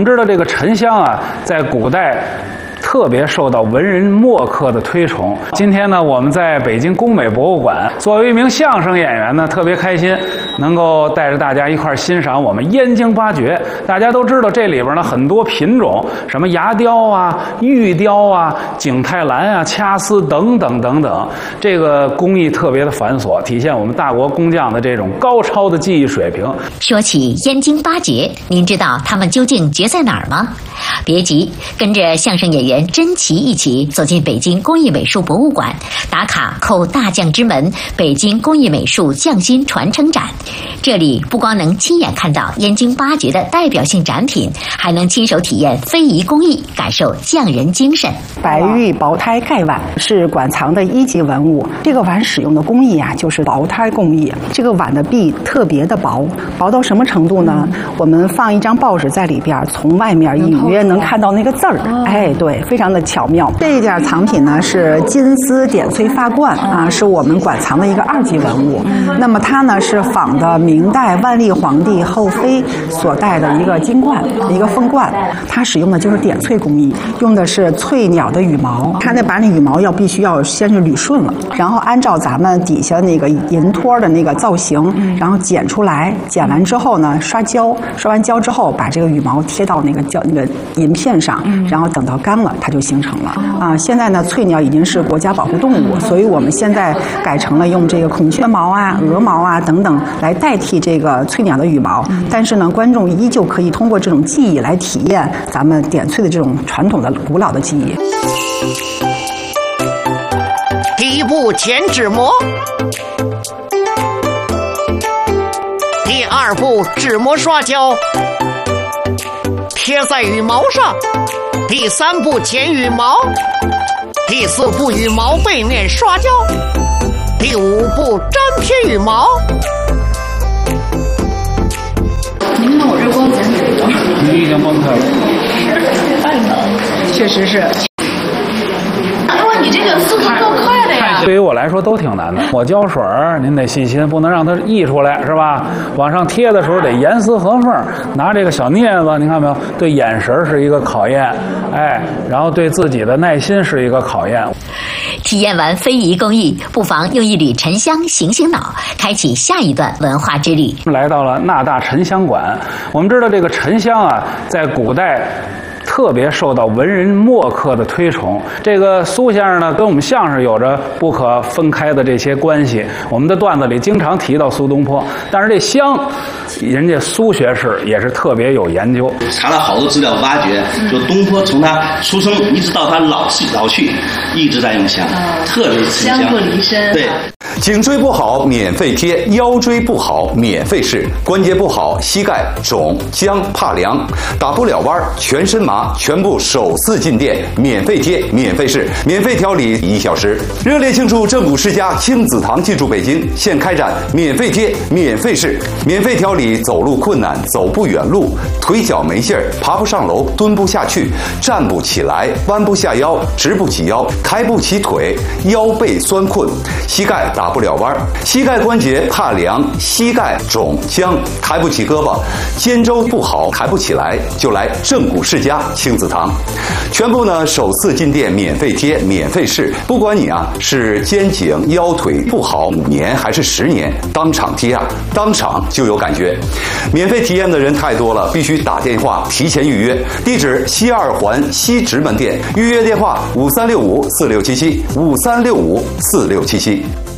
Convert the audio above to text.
们知道这个沉香啊，在古代特别受到文人墨客的推崇。今天呢，我们在北京工美博物馆，作为一名相声演员呢，特别开心，能够带着大家一块儿欣赏我们燕京八绝。大家都知道，这里边呢很多品种，什么牙雕啊、玉雕啊、景泰蓝啊、掐丝等等等等，这个工艺特别的繁琐，体现我们大国工匠的这种高超的技艺水平。 说起燕京八绝，您知道他们究竟绝在哪儿吗？别急，跟着相声演员甄奇一起走进北京工艺美术博物馆，打卡叩大匠之门北京工艺美术匠心传承展。这里不光能亲眼看到燕京八绝的代表性展品，还能亲手体验非遗工艺，感受匠人精神。 白玉薄胎盖碗是馆藏的1级文物，这个碗使用的工艺啊，就是薄胎工艺。这个碗的壁特别的薄，薄到什么程度呢？我们放一张报纸在里边，从外面隐约能看到那个字儿。哎，对，非常的巧妙。这一件藏品呢是金丝点翠发冠啊，是我们馆藏的一个2级文物。那么它呢是仿的明代万历皇帝后妃所戴的一个金冠，一个凤冠。它使用的就是点翠工艺，用的是翠鸟的羽毛。它把那羽毛必须要先是捋顺了，然后按照咱们底下那个银托的那个造型，然后剪出来。剪完之后呢，刷胶，刷完胶之后把这个羽毛贴到那个银片上，然后等到干了，它就形成了啊。现在呢，翠鸟已经是国家保护动物，所以我们现在改成了用这个孔雀毛啊、鹅毛啊等等来代替这个翠鸟的羽毛。但是呢，观众依旧可以通过这种技艺来体验咱们点翠的这种传统的古老的技艺。 第1步剪纸模，第2步纸模刷胶，贴在羽毛上，第3步剪羽毛，第4步羽毛背面刷胶，第5步粘贴羽毛。 您看我这光剪纸多少？ 你已经崩开了， 半个，确实是。你这个速度够快的呀！ 对于我来说都挺难的。我胶水您得细心，不能让它溢出来，是吧？往上贴的时候得严丝合缝。拿这个小镊子，您看没有？对眼神是一个考验，哎，然后对自己的耐心是一个考验。 体验完非遗工艺，不妨用一缕沉香醒醒脑，开启下一段文化之旅。 来到了纳大沉香馆。我们知道这个沉香啊，在古代特别受到文人墨客的推崇。这个苏先生呢，跟我们相声有着不可分开的这些关系。我们的段子里经常提到苏东坡，但是这香，人家苏学士也是特别有研究， 查了好多资料，挖掘就东坡从他出生一直到他老去，一直在用香，特别是沉香不离身。 对。 颈椎不好免费贴，腰椎不好免费试，关节不好膝盖肿僵怕凉，打不了弯全身麻，全部首次进店免费贴免费试，免费调理1小时。热烈庆祝正骨世家亲子堂进驻北京，现开展免费贴免费试，免费调理走路困难、走不远路、腿脚没劲儿、爬不上楼、蹲不下去、站不起来、弯不下腰、直不起腰、抬不起腿、腰背酸困、膝盖打不了弯，膝盖关节怕凉，膝盖肿僵，抬不起胳膊，肩周不好，抬不起来，就来正骨世家亲子堂。全部呢首次进店免费贴免费试，不管你是肩颈腰腿不好5年还是10年，当场贴当场就有感觉。免费体验的人太多了，必须打电话提前预约。地址西2环西直门店，预约电话5365467753654677。